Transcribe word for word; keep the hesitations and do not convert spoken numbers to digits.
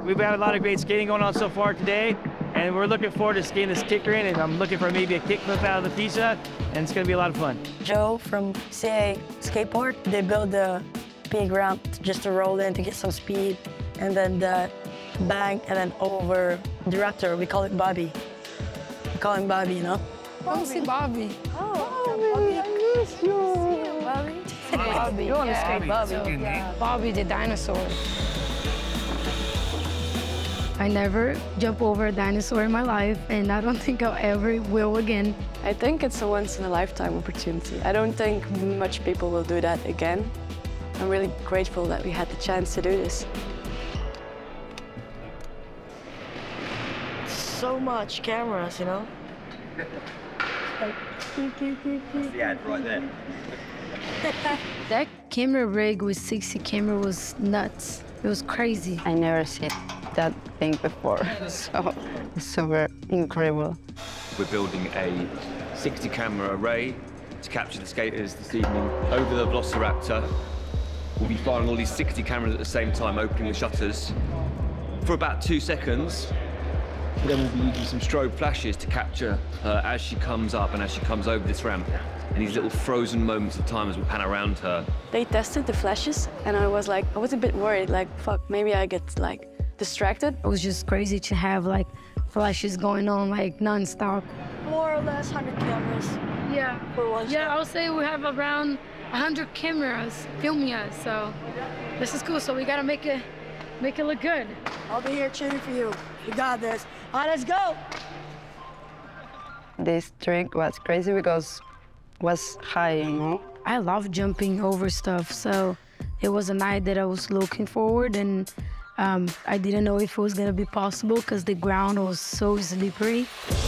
we've had a lot of great skating going on so far today, and we're looking forward to skating this kicker in, and I'm looking for maybe a kickflip out of the pizza, and it's gonna be a lot of fun. Joe from C A Skateboard, they built the big ramp just to roll in to get some speed, and then the bank, and then over the raptor, we call it Bobby. We call him Bobby, you know? Come see Bobby. Oh, Bobby, I miss you. Bobby? Bobby, you want to skate Bobby? So, yeah. Bobby the dinosaur. I never jump over a dinosaur in my life, and I don't think I'll ever will again. I think it's a once-in-a-lifetime opportunity. I don't think much people will do that again. I'm really grateful that we had the chance to do this. So much cameras, you know? That's the ad right there. That camera rig with sixty camera was nuts. It was crazy. I never seen that thing before, so it's super incredible. We're building a sixty camera array to capture the skaters this evening over the Velociraptor. We'll be firing all these sixty cameras at the same time, opening the shutters for about two seconds. Then we'll be using some strobe flashes to capture her as she comes up and as she comes over this ramp. And these little frozen moments of time as we pan around her. They tested the flashes, and I was like, I was a bit worried, like, fuck, maybe I get, like, distracted. It was just crazy to have like flashes going on like non-stop. More or less one hundred cameras. Yeah. For one Yeah, shot. I would say we have around one hundred cameras filming us, so this is cool. So we gotta make it, make it look good. I'll be here cheering for you. You got this. All right, let's go. This trick was crazy because it was high, you know? I love jumping over stuff, so it was a night that I was looking forward, and um, I didn't know if it was gonna be possible because the ground was so slippery.